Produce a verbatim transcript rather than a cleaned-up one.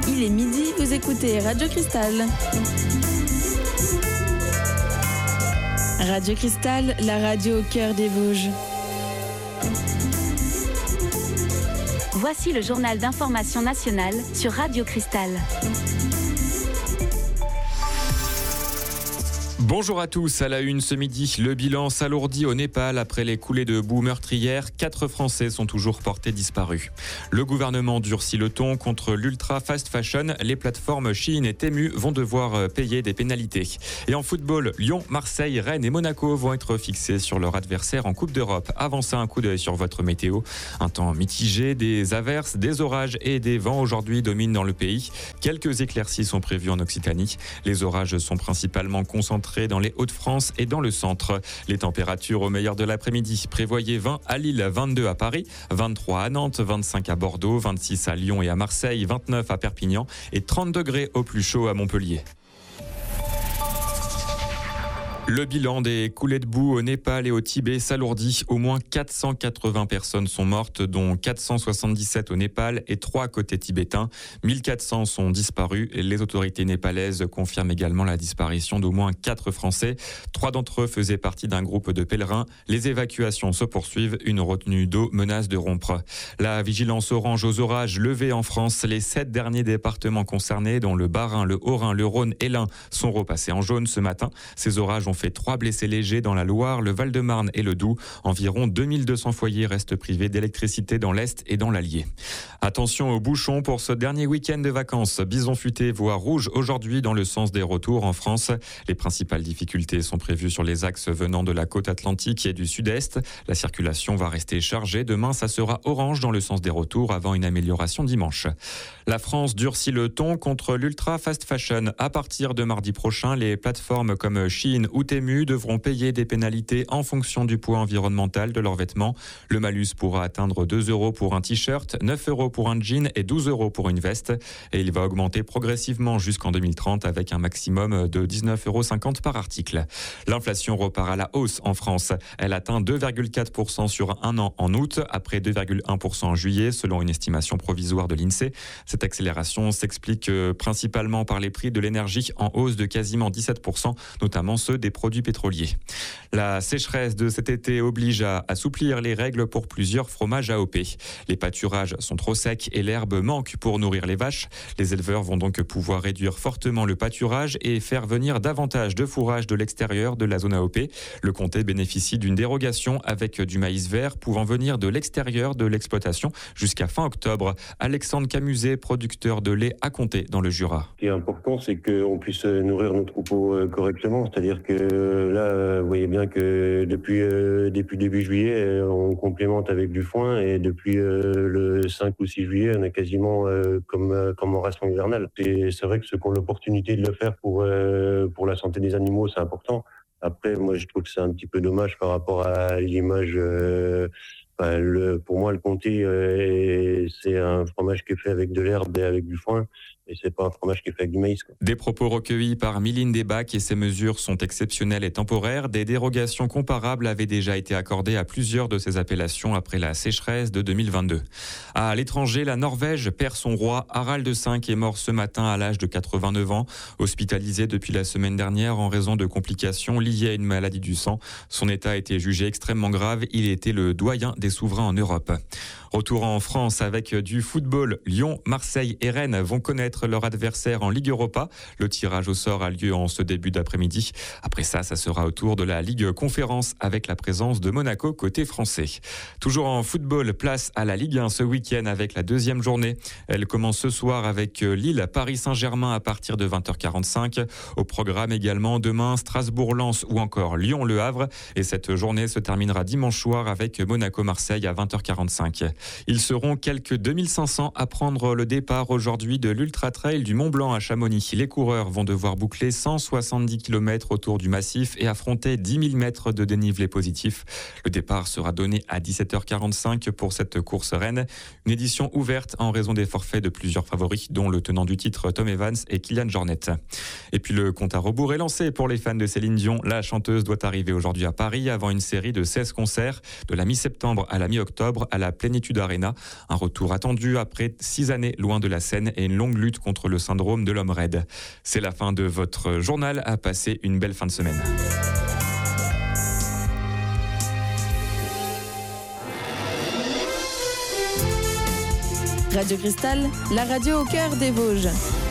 Il est midi, vous écoutez Radio Cristal. Radio Cristal, la radio au cœur des Vosges. Voici le journal d'information nationale sur Radio Cristal. Bonjour à tous, à la une ce midi, le bilan s'alourdit au Népal après les coulées de boue meurtrières. Quatre Français sont toujours portés disparus. Le gouvernement durcit le ton contre l'ultra fast fashion. Les plateformes Shein et Temu vont devoir payer des pénalités. Et en football, Lyon, Marseille, Rennes et Monaco vont être fixés sur leur adversaire en Coupe d'Europe. Avancez un coup d'œil sur votre météo. Un temps mitigé, des averses, des orages et des vents aujourd'hui dominent dans le pays. Quelques éclaircies sont prévues en Occitanie. Les orages sont principalement concentrés dans les Hauts-de-France et dans le centre. Les températures au meilleur de l'après-midi. Prévoyez vingt à Lille, vingt-deux à Paris, vingt-trois à Nantes, vingt-cinq à Bordeaux, vingt-six à Lyon et à Marseille, vingt-neuf à Perpignan et trente degrés au plus chaud à Montpellier. Le bilan des coulées de boue au Népal et au Tibet s'alourdit. Au moins quatre cent quatre-vingts personnes sont mortes, dont quatre cent soixante-dix-sept au Népal et trois côté tibétain. mille quatre cents sont disparus. Les autorités népalaises confirment également la disparition d'au moins quatre Français. Trois d'entre eux faisaient partie d'un groupe de pèlerins. Les évacuations se poursuivent. Une retenue d'eau menace de rompre. La vigilance orange aux orages levée en France. Les sept derniers départements concernés, dont le Bas-Rhin, le Haut-Rhin, le Rhône et l'Ain, sont repassés en jaune ce matin. Ces orages ont fait trois blessés légers dans la Loire, le Val-de-Marne et le Doubs. Environ deux mille deux cents foyers restent privés d'électricité dans l'Est et dans l'Allier. Attention aux bouchons pour ce dernier week-end de vacances. Bison futé, voie rouge aujourd'hui dans le sens des retours en France. Les principales difficultés sont prévues sur les axes venant de la côte atlantique et du sud-est. La circulation va rester chargée. Demain, ça sera orange dans le sens des retours avant une amélioration dimanche. La France durcit le ton contre l'ultra fast fashion. À partir de mardi prochain, les plateformes comme Shein ou Temu devront payer des pénalités en fonction du poids environnemental de leurs vêtements. Le malus pourra atteindre deux euros pour un t-shirt, neuf euros pour un jean et douze euros pour une veste. Et il va augmenter progressivement jusqu'en deux mille trente avec un maximum de dix-neuf euros cinquante par article. L'inflation repart à la hausse en France. Elle atteint deux virgule quatre pour cent sur un an en août, après deux virgule un pour cent en juillet, selon une estimation provisoire de l'INSEE. Cette accélération s'explique principalement par les prix de l'énergie en hausse de quasiment dix-sept pour cent, notamment ceux des produits pétroliers. La sécheresse de cet été oblige à assouplir les règles pour plusieurs fromages A O P. Les pâturages sont trop secs et l'herbe manque pour nourrir les vaches. Les éleveurs vont donc pouvoir réduire fortement le pâturage et faire venir davantage de fourrage de l'extérieur de la zone A O P. Le comté bénéficie d'une dérogation avec du maïs vert pouvant venir de l'extérieur de l'exploitation jusqu'à fin octobre. Alexandre Camuset, producteur de lait à Comté dans le Jura. Ce qui est important, c'est qu'on puisse nourrir nos troupeaux correctement. C'est-à-dire que là, vous voyez bien que depuis, euh, depuis début juillet, on complémente avec du foin et depuis euh, le cinq ou six juillet, on est quasiment euh, comme, euh, comme en ration hivernale. Et c'est vrai que ceux qui ont l'opportunité de le faire pour, euh, pour la santé des animaux, c'est important. Après, moi, je trouve que c'est un petit peu dommage par rapport à l'image. Euh, enfin, le, pour moi, le comté, euh, c'est un fromage qui est fait avec de l'herbe et avec du foin. Et c'est pas un fromage qui est fait avec du maïs, quoi. Des propos recueillis par Mylène Desbacs et ces mesures sont exceptionnelles et temporaires. Des dérogations comparables avaient déjà été accordées à plusieurs de ces appellations après la sécheresse de deux mille vingt-deux. À l'étranger, la Norvège perd son roi. Harald cinq est mort ce matin à l'âge de quatre-vingt-neuf ans. Hospitalisé depuis la semaine dernière en raison de complications liées à une maladie du sang. Son état a été jugé extrêmement grave. Il était le doyen des souverains en Europe. Retour en France avec du football. Lyon, Marseille et Rennes vont connaître leur adversaire en Ligue Europa. Le tirage au sort a lieu en ce début d'après-midi. Après ça, ça sera au tour de la Ligue Conférence avec la présence de Monaco côté français. Toujours en football, place à la Ligue un ce week-end avec la deuxième journée. Elle commence ce soir avec Lille, Paris Saint-Germain à partir de vingt heures quarante-cinq. Au programme également demain, Strasbourg-Lens ou encore Lyon-Le Havre. Et cette journée se terminera dimanche soir avec Monaco-Marseille à vingt heures quarante-cinq. Ils seront quelques deux mille cinq cents à prendre le départ aujourd'hui de l'Ultra Trail du Mont Blanc à Chamonix. Les coureurs vont devoir boucler cent soixante-dix kilomètres autour du massif et affronter dix mille mètres de dénivelé positif. Le départ sera donné à dix-sept heures quarante-cinq pour cette course reine. Une édition ouverte en raison des forfaits de plusieurs favoris, dont le tenant du titre Tom Evans et Kylian Jornet. Et puis le compte à rebours est lancé pour les fans de Céline Dion. La chanteuse doit arriver aujourd'hui à Paris avant une série de seize concerts de la mi-septembre à la mi-octobre à la Plénitude Arena. Un retour attendu après six années loin de la scène et une longue lutte lutte contre le syndrome de l'homme raide. C'est la fin de votre journal. À passer une belle fin de semaine. Radio Cristal, la radio au cœur des Vosges.